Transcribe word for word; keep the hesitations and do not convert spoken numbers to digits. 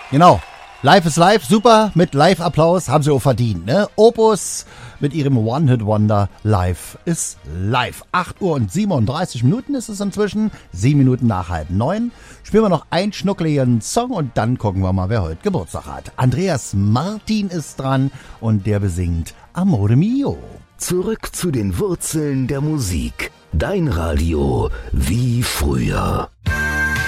Genau. Live ist live, super, mit Live-Applaus, haben sie auch verdient, ne? Opus mit ihrem One-Hit-Wonder, Live ist live. acht Uhr und siebenunddreißig Minuten ist es inzwischen, sieben Minuten nach halb neun. Spielen wir noch einen schnuckeligen Song und dann gucken wir mal, wer heute Geburtstag hat. Andreas Martin ist dran und der besingt Amore Mio. Zurück zu den Wurzeln der Musik. Dein Radio wie früher.